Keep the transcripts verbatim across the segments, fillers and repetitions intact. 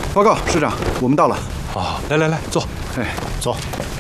报告师长，我们到了。 啊，来来来，坐。 哎， 坐。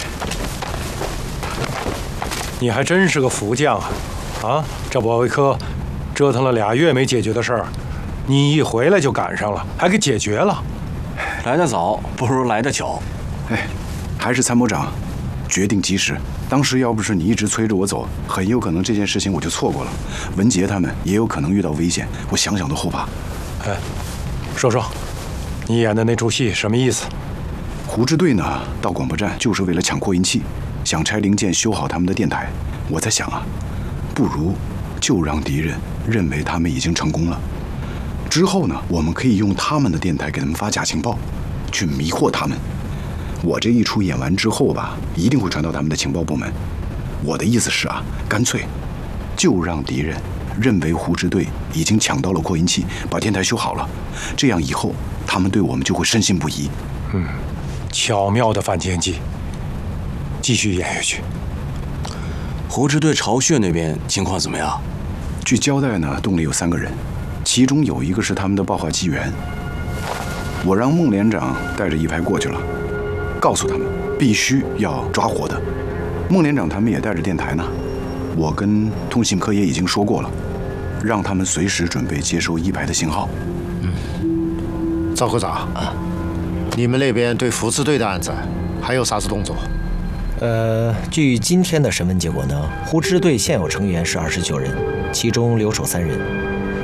你还真是个福将啊！啊，这保卫科折腾了俩月没解决的事儿，你一回来就赶上了，还给解决了。 来得早不如来得巧。 哎，还是参谋长决定及时。当时要不是你一直催着我走，很有可能这件事情我就错过了。文杰他们也有可能遇到危险，我想想都后怕。 哎，说说，你演的那出戏什么意思？ 胡支队呢，到广播站就是为了抢扩音器，想拆零件修好他们的电台。我在想啊，不如就让敌人认为他们已经成功了。之后呢，我们可以用他们的电台给他们发假情报，去迷惑他们。我这一出演完之后吧，一定会传到他们的情报部门。我的意思是啊，干脆就让敌人认为胡支队已经抢到了扩音器，把电台修好了，这样以后他们对我们就会深信不疑。 嗯，巧妙的反间计，继续演下去。 胡支队巢穴那边情况怎么样？ 据交代呢，洞里有三个人，其中有一个是他们的报话机员。我让孟连长带着一排过去了，告诉他们必须要抓活的。孟连长他们也带着电台呢，我跟通信科也已经说过了，让他们随时准备接收一排的信号。 嗯，赵科长啊，你们那边对福支队的案子还有啥子动作？ 呃，据今天的审问结果呢，胡支队现有成员是二十九人，其中留守三人。